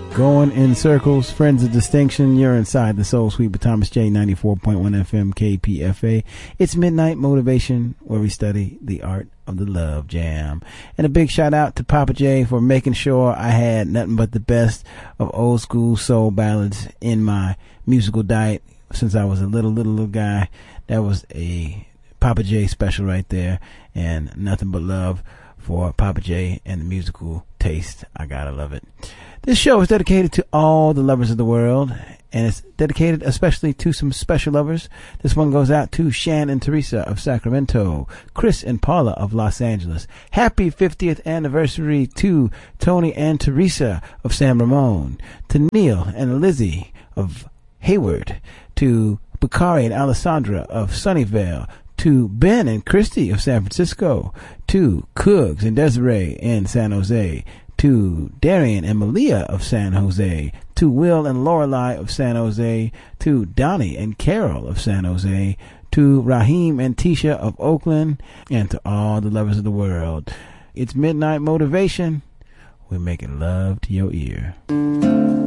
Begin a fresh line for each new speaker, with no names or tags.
Going in circles, friends of distinction, you're inside the Soul Suite with Thomas J, 94.1 FM KPFA. It's Midnight Motivation, where we study the art of the love jam. And a big shout out to Papa J for making sure I had nothing but the best of old school soul ballads in my musical diet since I was a little guy. That was a Papa J special right there, and nothing but love for Papa J and the musical taste. I gotta love it. This show is dedicated to all the lovers of the world, and it's dedicated especially to some special lovers. This one goes out to Shan and Teresa of Sacramento, Chris and Paula of Los Angeles. Happy 50th anniversary to Tony and Teresa of San Ramon, to Neil and Lizzie of Hayward, to Bakari and Alessandra of Sunnyvale, to Ben and Christy of San Francisco, to Coogs and Desiree in San Jose, to Darian and Malia of San Jose, to Will and Lorelei of San Jose, to Donnie and Carol of San Jose, to Raheem and Tisha of Oakland, and to all the lovers of the world. It's Midnight Motivation. We're making love to your ear.